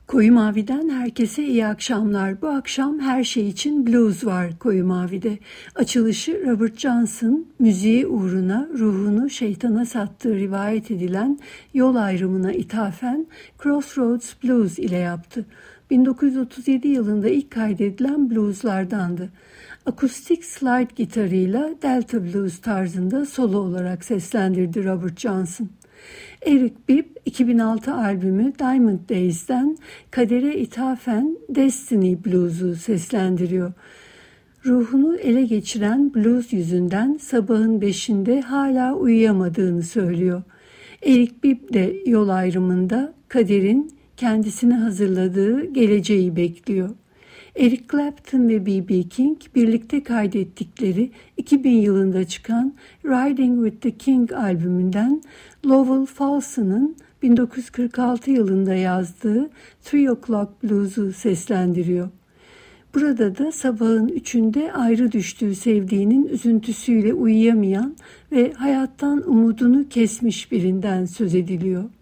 Koyu Mavi'den herkese iyi akşamlar. Bu akşam her şey için blues var Koyu Mavi'de. Açılışı Robert Johnson, müziği uğruna ruhunu şeytana sattığı rivayet edilen yol ayrımına ithafen Crossroads Blues ile yaptı. 1937 yılında ilk kaydedilen blueslardandı. Akustik slide gitarıyla Delta Blues tarzında solo olarak seslendirdi Robert Johnson. Eric Bibb 2006 albümü Diamond Days'ten kadere ithafen Destiny Blues'u seslendiriyor. Ruhunu ele geçiren blues yüzünden sabahın 5'inde hala uyuyamadığını söylüyor. Eric Bibb de yol ayrımında kaderin kendisine hazırladığı geleceği bekliyor. Eric Clapton ve B.B. King birlikte kaydettikleri 2000 yılında çıkan Riding with the King albümünden Lowell Fulson'ın 1946 yılında yazdığı 3 O'Clock Blues'u seslendiriyor. Burada da sabahın 3'ünde ayrı düştüğü sevdiğinin üzüntüsüyle uyuyamayan ve hayattan umudunu kesmiş birinden söz ediliyor.